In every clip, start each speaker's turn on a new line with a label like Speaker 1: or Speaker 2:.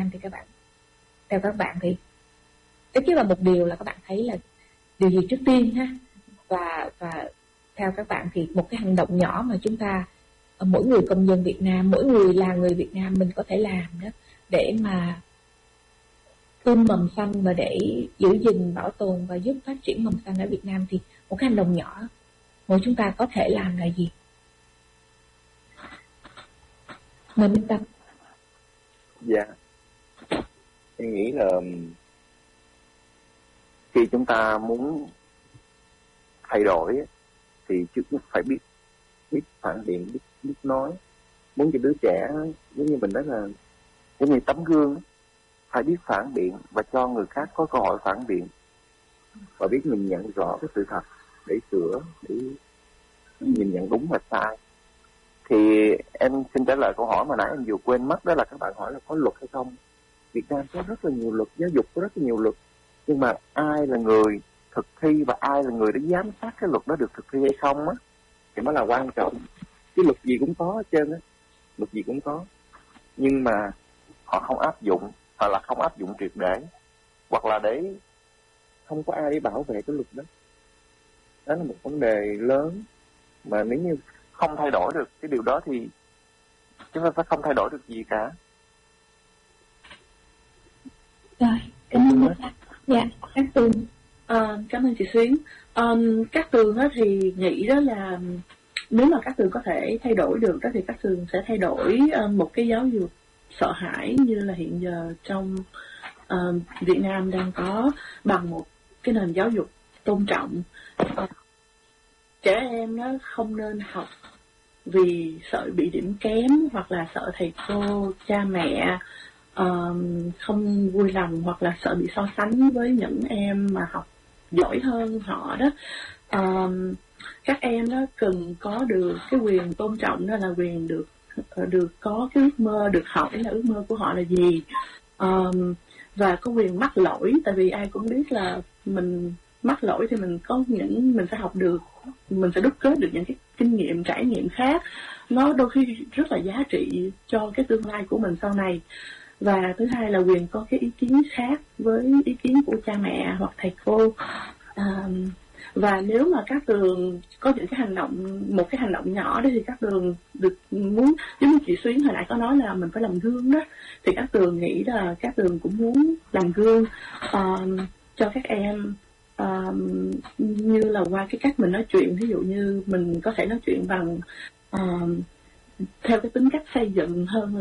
Speaker 1: Nam thì theo các bạn thì ít nhất là một điều là các bạn thấy là điều gì trước tiên ha, và theo các bạn thì một cái hành động nhỏ mà chúng ta, mỗi người công dân Việt Nam, mỗi người là người Việt Nam mình có thể làm đó để mà ươm mầm xanh và để giữ gìn, bảo tồn và giúp phát triển mầm xanh ở Việt Nam, thì một cái hành động nhỏ mỗi chúng ta có thể làm là gì? Mời Minh Tâm.
Speaker 2: Dạ, em nghĩ là khi chúng ta muốn thay đổi thì trước nhất phải biết phản biện, biết nói. Muốn cho đứa trẻ giống như mình nói là giống như tấm gương, phải biết phản biện và cho người khác có cơ hội phản biện, và biết nhìn nhận rõ cái sự thật để sửa, để nhìn nhận đúng và sai. Thì em xin trả lời câu hỏi mà nãy em vừa quên mất, đó là các bạn hỏi là có luật hay không. Việt Nam có rất là nhiều luật, giáo dục có rất là nhiều luật, nhưng mà ai là người thực thi và ai là người để giám sát cái luật đó được thực thi hay không á thì mới là quan trọng. Cái luật gì cũng có hết trơn á, luật gì cũng có, nhưng mà họ không áp dụng, hoặc là không áp dụng triệt để, hoặc là để không có ai để bảo vệ cái luật đó. Đó là một vấn đề lớn mà nếu như không thay đổi được cái điều đó thì chúng ta sẽ không thay đổi được gì cả.
Speaker 1: Rồi, cảm ơn Minh Tâm. Dạ, Cát Tường.
Speaker 3: Cảm ơn chị Xuyến. Cát Tường thì nghĩ đó là nếu mà Cát Tường có thể thay đổi được đó thì Cát Tường sẽ thay đổi một cái giáo dục sợ hãi như là hiện giờ trong Việt Nam đang có, bằng một cái nền giáo dục tôn trọng. Trẻ em nó không nên học vì sợ bị điểm kém, hoặc là sợ thầy cô, cha mẹ không vui lòng, hoặc là sợ bị so sánh với những em mà học giỏi hơn họ đó. Các em nó cần có được cái quyền tôn trọng, đó là quyền được có cái ước mơ, được hỏi là ước mơ của họ là gì, và có quyền mắc lỗi, tại vì ai cũng biết là mình mắc lỗi thì mình sẽ học được, mình sẽ đúc kết được những cái kinh nghiệm, trải nghiệm khác, nó đôi khi rất là giá trị cho cái tương lai của mình sau này. Và thứ hai là quyền có cái ý kiến khác với ý kiến của cha mẹ hoặc thầy cô. Và nếu mà Cát Tường có những cái một cái hành động nhỏ đấy thì Cát Tường được muốn, giống như chị Xuyến hồi nãy có nói là mình phải làm gương đó, thì Cát Tường nghĩ là Cát Tường cũng muốn làm gương cho các em, như là qua cái cách mình nói chuyện. Ví dụ như mình có thể nói chuyện bằng theo cái tính cách xây dựng hơn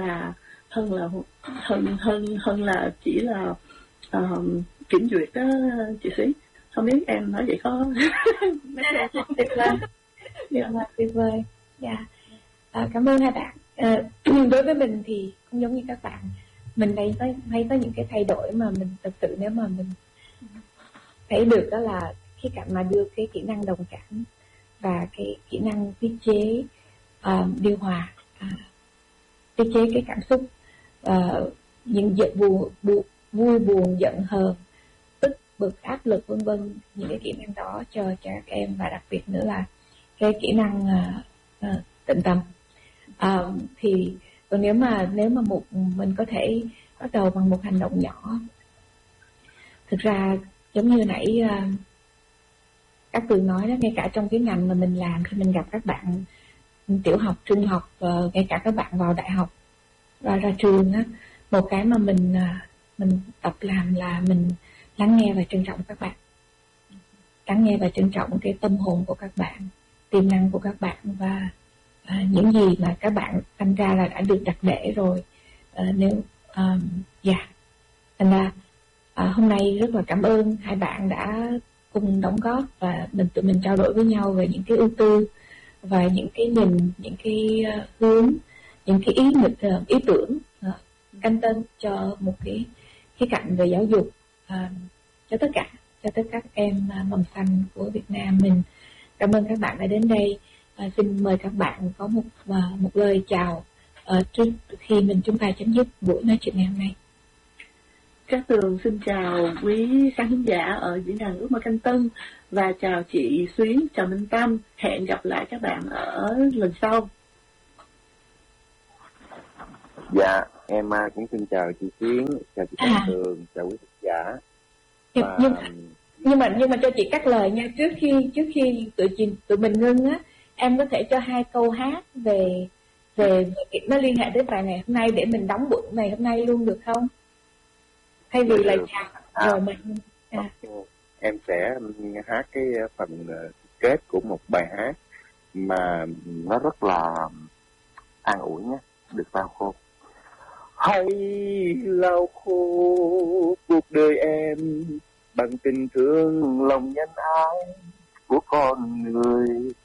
Speaker 3: là chỉ là kiểm duyệt đó chị Xuyến. Không biết em nói vậy có
Speaker 1: tuyệt vời. Tuyệt vời. Dạ. Cảm ơn hai bạn. Đối với mình thì cũng giống như các bạn, mình thấy có những cái thay đổi mà mình thật sự, nếu mà mình thấy được, đó là khía cạnh mà đưa cái kỹ năng đồng cảm và cái kỹ năng tiết chế, điều hòa, tiết chế cái cảm xúc, những vui buồn, giận hờn, tức bực, áp lực, vân vân, những cái kỹ năng đó cho các em, và đặc biệt nữa là cái kỹ năng tĩnh tâm. Thì còn nếu mà mình có thể bắt đầu bằng một hành động nhỏ. Thực ra giống như nãy các Tường nói đó, ngay cả trong cái ngành mà mình làm, khi mình gặp các bạn tiểu học, trung học, ngay cả các bạn vào đại học và ra trường á, một cái mà mình tập làm là mình lắng nghe và trân trọng các bạn, lắng nghe và trân trọng cái tâm hồn của các bạn, tiềm năng của các bạn, và những gì mà các bạn sinh ra là đã được đặt để rồi. Thành ra hôm nay rất là cảm ơn hai bạn đã cùng đóng góp, và tụi mình trao đổi với nhau về những cái ưu tư và những cái nhìn, những cái hướng, những cái ý tưởng canh tân cho một cái khía cạnh về giáo dục cho tất cả các em mầm xanh của Việt Nam mình. Cảm ơn các bạn đã đến đây. Xin mời các bạn có một lời chào trước khi chúng ta chấm dứt buổi nói chuyện ngày hôm nay.
Speaker 3: Cát Tường xin chào quý khán thính giả ở diễn đàn Ước Mơ Canh Tân, và chào chị Xuyến, chào Minh Tâm. Hẹn gặp lại các bạn ở lần sau.
Speaker 2: Dạ, em cũng xin chào chị Xuyến, chào chị Cát Tường, chào quý khán giả. Và...
Speaker 1: nhưng mà cho chị cắt lời nha, trước khi tụi mình ngưng á, em có thể cho 2 câu hát về việc nó liên hệ tới bài ngày hôm nay để mình đóng bụng ngày hôm nay luôn được không? Thay vì là chào rồi mình
Speaker 2: em sẽ hát cái phần kết của một bài hát mà nó rất là an ủi nhé, được lau khô. Hãy lau khô cuộc đời em bằng tình thương lòng nhân ái của con người.